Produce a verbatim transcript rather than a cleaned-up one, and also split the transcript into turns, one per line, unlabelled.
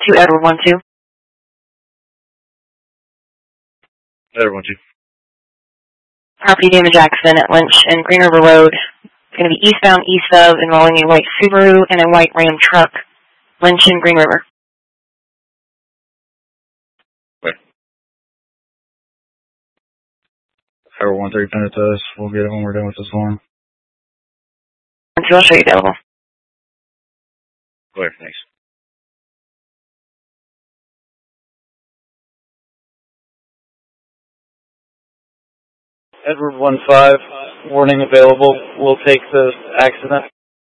to Edward one two.
Edward one two.
Property damage accident at Lynch and Green River Road. It's going to be eastbound east of, involving a white Subaru and a white Ram truck. Lynch and Green River.
Wait. Edward one three, send it to us. We'll get it when we're done with this one.
one two, I'll show you available.
Go ahead, thanks.
Edward one five, warning available. We'll take the accident.